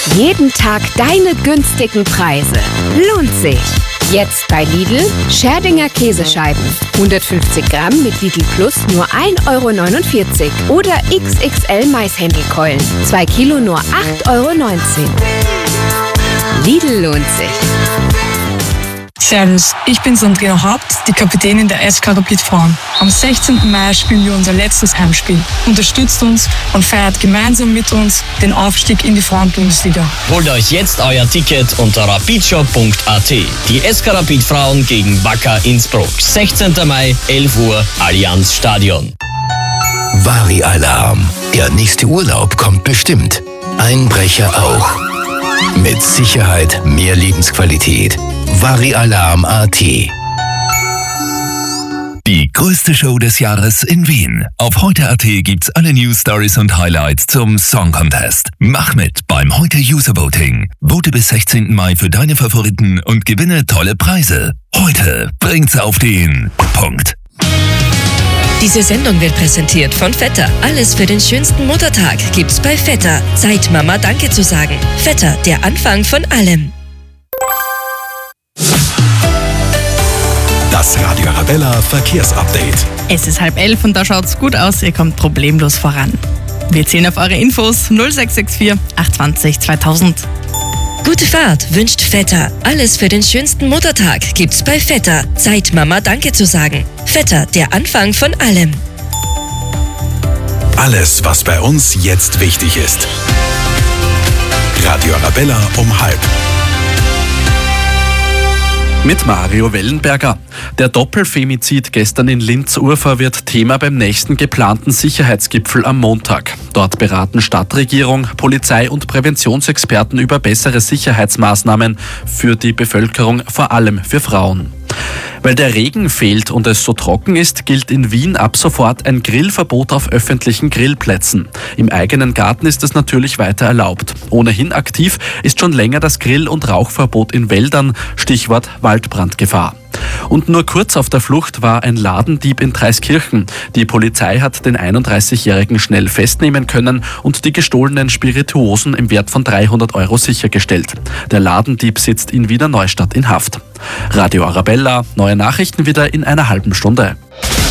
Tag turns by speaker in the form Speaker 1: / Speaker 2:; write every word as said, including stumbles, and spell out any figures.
Speaker 1: Jeden Tag deine günstigen Preise. Lohnt sich. Jetzt bei Lidl Scherdinger Käsescheiben. hundertfünfzig Gramm mit Lidl Plus nur ein Euro neunundvierzig. Oder X X L Maishändelkeulen. zwei Kilo nur acht Euro neunzehn. Lidl lohnt sich.
Speaker 2: Servus, ich bin Sandrina Haupt, die Kapitänin der S K Rapid Frauen. Am sechzehnten Mai spielen wir unser letztes Heimspiel. Unterstützt uns und feiert gemeinsam mit uns den Aufstieg in die Frauen-Bundesliga.
Speaker 3: Holt euch jetzt euer Ticket unter rapidshop punkt a t. Die S K Rapid Frauen gegen Wacker Innsbruck. sechzehnten Mai, elf Uhr, Allianz Stadion.
Speaker 4: Vari-Alarm. Der nächste Urlaub kommt bestimmt. Einbrecher auch. Mit Sicherheit mehr Lebensqualität. Vari-Alarm punkt a t. Die größte Show des Jahres in Wien. Auf heute punkt a t gibt's alle News, Stories und Highlights zum Song Contest. Mach mit beim Heute User Voting. Vote bis sechzehnten Mai für deine Favoriten und gewinne tolle Preise. Heute bringt's auf den Punkt.
Speaker 5: Diese Sendung wird präsentiert von Vetter. Alles für den schönsten Muttertag gibt's bei Vetter. Zeit Mama Danke zu sagen. Vetter, der Anfang von allem.
Speaker 4: Das Radio Arabella Verkehrsupdate.
Speaker 6: Es ist halb elf und da schaut's gut aus, ihr kommt problemlos voran. Wir zählen auf eure Infos null sechs sechs vier acht zwei null zweitausend.
Speaker 5: Gute Fahrt wünscht Vetter. Alles für den schönsten Muttertag gibt's bei Vetter. Zeit Mama Danke zu sagen. Vetter, der Anfang von allem.
Speaker 4: Alles, was bei uns jetzt wichtig ist. Radio Arabella um halb.
Speaker 7: Mit Mario Wellenberger. Der Doppelfemizid gestern in Linz-Urfahr wird Thema beim nächsten geplanten Sicherheitsgipfel am Montag. Dort beraten Stadtregierung, Polizei und Präventionsexperten über bessere Sicherheitsmaßnahmen für die Bevölkerung, vor allem für Frauen. Weil der Regen fehlt und es so trocken ist, gilt in Wien ab sofort ein Grillverbot auf öffentlichen Grillplätzen. Im eigenen Garten ist es natürlich weiter erlaubt. Ohnehin aktiv ist schon länger das Grill- und Rauchverbot in Wäldern, Stichwort Waldbrandgefahr. Und nur kurz auf der Flucht war ein Ladendieb in Traiskirchen. Die Polizei hat den einunddreißigjährigen schnell festnehmen können und die gestohlenen Spirituosen im Wert von dreihundert Euro sichergestellt. Der Ladendieb sitzt in Wiener Neustadt in Haft. Radio Arabella, neue Nachrichten wieder in einer halben Stunde.